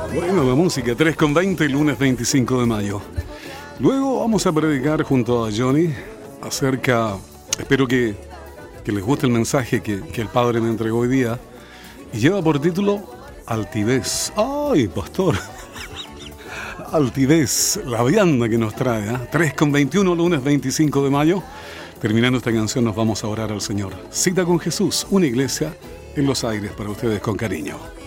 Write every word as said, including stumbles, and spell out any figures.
Bueno, la música, tres con veinte, lunes veinticinco de mayo. Luego vamos a predicar junto a Johnny acerca, espero que, que les guste el mensaje que, que el Padre me entregó hoy día, y lleva por título Altivez. ¡Ay, pastor! Altivez, la vianda que nos trae, ¿eh? tres con veintiuno, lunes veinticinco de mayo. Terminando esta canción nos vamos a orar al Señor. Cita con Jesús, una iglesia en los aires para ustedes con cariño.